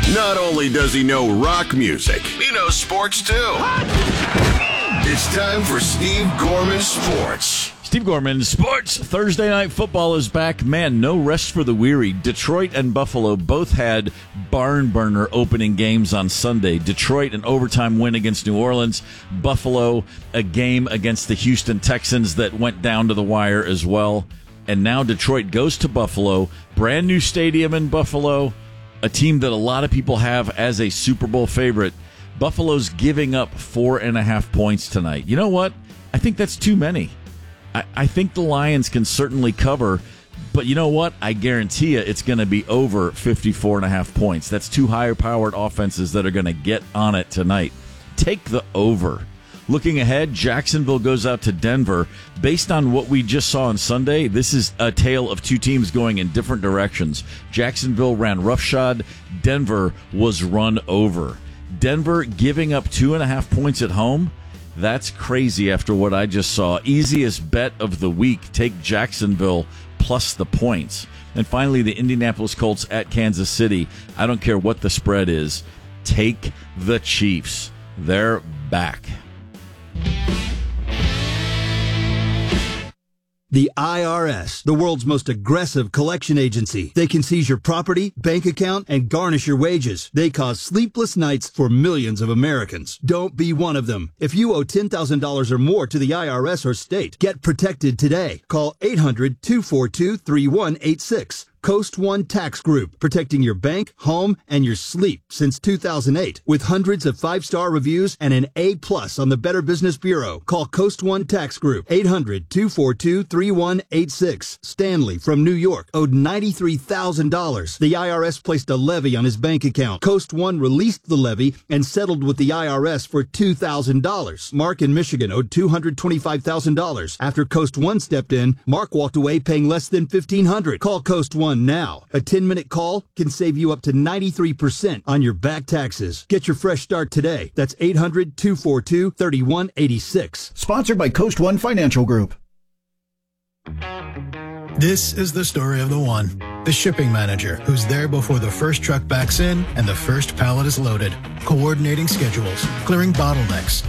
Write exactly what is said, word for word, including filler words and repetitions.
Not only does he know rock music, he knows sports too. It's time for Steve Gorman Sports. Steve Gorman Sports. Thursday Night Football is back. Man, no rest for the weary. Detroit and Buffalo both had barn burner opening games on Sunday. Detroit, an overtime win against New Orleans. Buffalo, a game against the Houston Texans that went down to the wire as well. And now Detroit goes to Buffalo. Brand new stadium in Buffalo. A team that a lot of people have as a Super Bowl favorite. Buffalo's giving up four and a half points tonight. You know what? I think that's too many. I, I think the Lions can certainly cover, but you know what? I guarantee you it's going to be over fifty-four and a half points. That's two higher-powered offenses that are going to get on it tonight. Take the over. Looking ahead, Jacksonville goes out to Denver. Based on what we just saw on Sunday, this is a tale of two teams going in different directions. Jacksonville ran roughshod. Denver was run over. Denver giving up two and a half points at home. That's crazy after what I just saw. Easiest bet of the week. Take Jacksonville plus the points. And finally, the Indianapolis Colts at Kansas City. I don't care what the spread is. Take the Chiefs. They're back. The I R S, the world's most aggressive collection agency. They can seize your property, bank account, and garnish your wages. They cause sleepless nights for millions of Americans. Don't be one of them. If you owe ten thousand dollars or more to the I R S or state, get protected today. Call eight hundred, two four two, three one eight six. Coast One Tax Group, protecting your bank, home, and your sleep since two thousand eight. With hundreds of five-star reviews and an A plus on the Better Business Bureau. Call Coast One Tax Group, eight hundred, two four two, three one eight six. Stanley from New York owed ninety-three thousand dollars. The I R S placed a levy on his bank account. Coast One released the levy and settled with the I R S for two thousand dollars. Mark in Michigan owed two hundred twenty-five thousand dollars. After Coast One stepped in, Mark walked away paying less than fifteen hundred dollars. Call Coast One now. A ten-minute call can save you up to ninety-three percent on your back taxes. Get your fresh start today. That's eight hundred, two four two, three one eight six. Sponsored by Coast One Financial Group. This is the story of the one, the shipping manager, who's there before the first truck backs in and the first pallet is loaded, coordinating schedules, clearing bottlenecks,